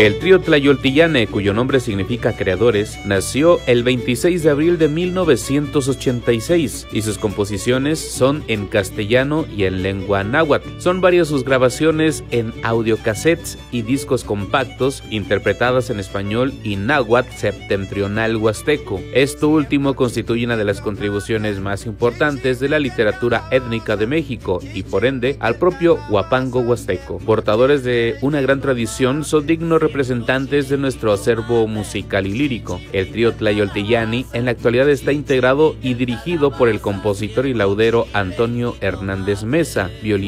El trío Tlayoltillane, cuyo nombre significa creadores, nació el 26 de abril de 1986 y sus composiciones son en castellano y en lengua náhuatl. Son varias sus grabaciones en audiocassettes y discos compactos interpretadas en español y náhuatl septentrional huasteco. Esto último constituye una de las contribuciones más importantes de la literatura étnica de México y por ende al propio huapango huasteco. Portadores de una gran tradición, son dignos representantes de nuestro acervo musical y lírico. El trío Tlayoltillane en la actualidad está integrado y dirigido por el compositor y laudero Antonio Hernández Mesa, violinista